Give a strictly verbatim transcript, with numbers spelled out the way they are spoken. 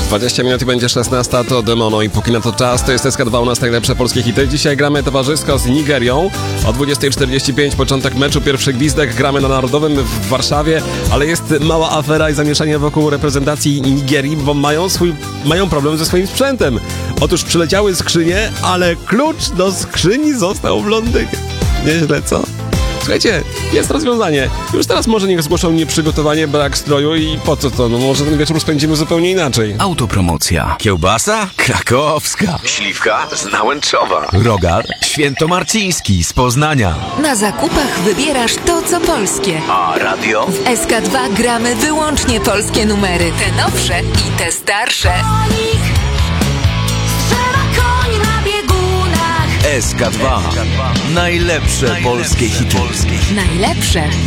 dwadzieścia minut i będzie szesnasta, to Demono i póki na to czas, to jest S K dwa, u nas najlepsze polskie hity. Dzisiaj gramy towarzysko z Nigerią. O dwudziesta czterdzieści pięć początek meczu, pierwszy gwizdek, gramy na Narodowym w Warszawie, ale jest mała afera i zamieszanie wokół reprezentacji Nigerii, bo mają swój, mają problem ze swoim sprzętem. Otóż przyleciały skrzynie, ale klucz do skrzyni został w Londynie. Nieźle, co? Słuchajcie, jest rozwiązanie. Już teraz może niech zgłoszą nieprzygotowanie, brak stroju i po co to? No może ten wieczór spędzimy zupełnie inaczej. Autopromocja. Kiełbasa? Krakowska. Śliwka z Nałęczowa. Rogal? Świętomarciński z Poznania. Na zakupach wybierasz to, co polskie. A radio? W S K dwa gramy wyłącznie polskie numery. Te nowsze i te starsze. S K dwa. Najlepsze polskie hity. Najlepsze